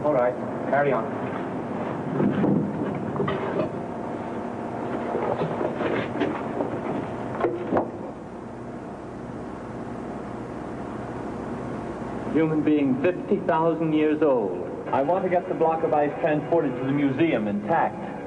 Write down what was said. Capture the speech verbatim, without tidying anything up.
All right, carry on. Human being fifty thousand years old. I want to get the block of ice transported to the museum intact.